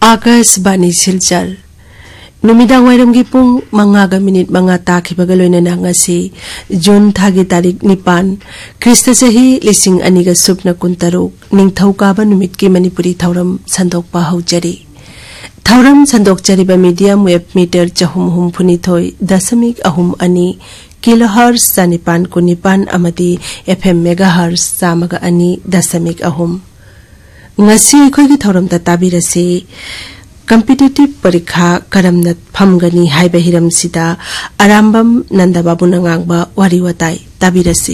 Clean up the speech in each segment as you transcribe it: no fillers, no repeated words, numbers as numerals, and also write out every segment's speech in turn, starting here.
आकाशवाणी सिलचर नुमिदांग वायरमगी पुंग मंगागा minute मंगा ताखिबगा लोइनना ngasi जून थागी तारीख 9 ख्रिस्त चही लिसिंग अनिगा सुपना कुंतरुक निंगथौकाबा नुमित की Manipuri थौरम संदोकपा hosiery थौरम संदोकचरीबा medium wave metre 4.2 kilohertz 9.9 अमदी FM megahertz 102.2 ngasi khoi thoram ta tabirase competitive parikha karamna phamgani haiba hiram sida arambam nanda babu nangangba wari watai tabirase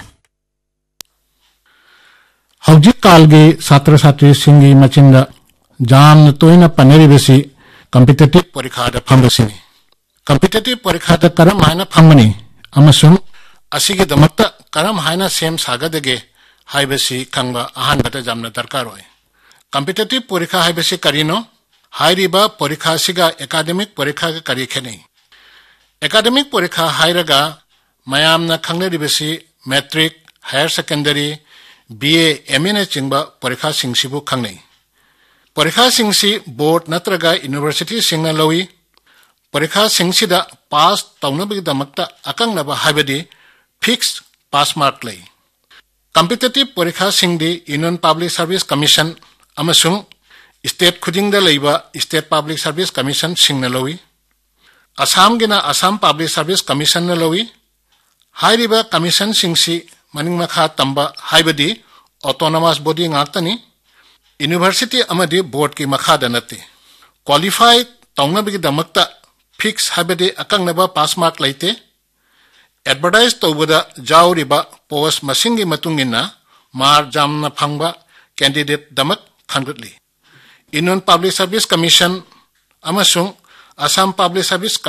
hauji kalge satra satri singi machinda jam toina paneri besi competitive parikha da phambasini competitive parikha da karam haina phambani amasung asige damakta karam haina sem sagadege haibasi khangba ahan bata jamna darkar hoy competitive parikha haibasi karino hairiba parikha siga academic parikha ga kari khene academic parikha hairaga mayamna khangne ribasi matric higher secondary BA MA na chingba parikha singsibu khangne parikha singsi board natraga university singna lowi parikha singsida pass tawnabig damakta akangnaba haibadi fixed pass mark lay competitive parikha singdi Union Public Service Commission amasung state khudingda leiba state public service commission singna lowi Assam gina Assam Public Service Commission na lowi hairiba commission singsi maning makha tamba haibadi autonomous body ngaktani university amadi board ki makha danati qualified tawnabigi damakta fix haibadi akangnaba pass mark laite advertise tawbada jawriba post masingi matungina mar jamna phangba candidate damak khangratli Union Public Service Commission amasung Assam Public Service